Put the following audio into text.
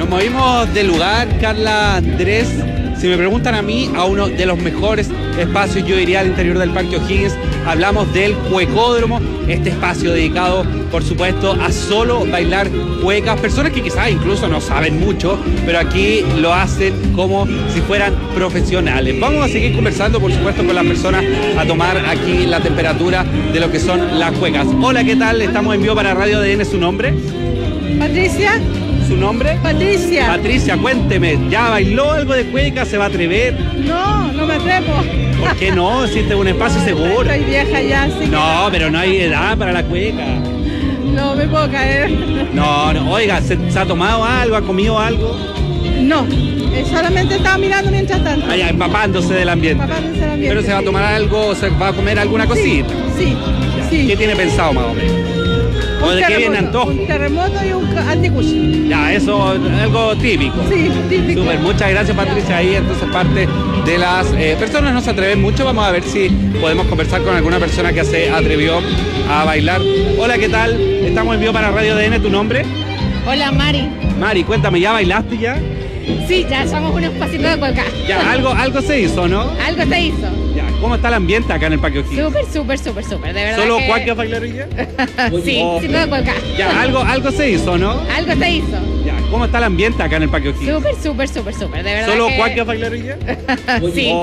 Nos movimos de lugar, Carla, Andrés. Si me preguntan a mí, a uno de los mejores espacios, yo diría, al interior del Parque O'Higgins, hablamos del Cuecódromo, este espacio dedicado, por supuesto, a solo bailar cuecas, personas que quizás incluso no saben mucho, pero aquí lo hacen como si fueran profesionales. Vamos a seguir conversando, por supuesto, con las personas, a tomar aquí la temperatura de lo que son las cuecas. Hola, ¿qué tal? Estamos en vivo para Radio ADN. ¿Su nombre? Patricia. ¿Su nombre? Patricia. Patricia, cuénteme, ¿ya bailó algo de cueca? ¿Se va a atrever? No me atrevo. ¿Por qué no? Si este es un espacio seguro. Estoy vieja ya, así No, pero no hay edad para la cueca. no me puedo caer. No, oiga, ¿se ha tomado algo? ¿Ha comido algo? No, solamente estaba mirando mientras tanto. Allá, empapándose del ambiente. Empapándose del ambiente, Pero se va a sí. tomar algo, se va a comer alguna cosita. Sí, Ya. sí. ¿Qué tiene pensado más o menos? ¿O de qué viene antojo? Un terremoto y un anticucho. Ya, eso es algo típico. Sí, típico. Súper, muchas gracias, Patricia. Ahí entonces parte de las personas no se atreven mucho. Vamos a ver si podemos conversar con alguna persona que se atrevió a bailar. Hola, ¿qué tal? Estamos en vivo para Radio ADN. ¿Tu nombre? Hola Mari. Mari, cuéntame, ¿ya bailaste ya? Sí, ya somos unos pasitos de cueca. Ya, algo se hizo, ¿no? Algo se hizo. Ya, ¿cómo está el ambiente acá en el Parque O'Higgins? Súper, de verdad. ¿Solo que... cuecas bailar hoy día? Sí, Oh. pasitos de cueca. Ya, algo se hizo, ¿no? Algo se hizo. Ya, ¿cómo está el ambiente acá en el Parque O'Higgins? Súper, de verdad. ¿Solo que... cuecas bailar hoy día? Sí.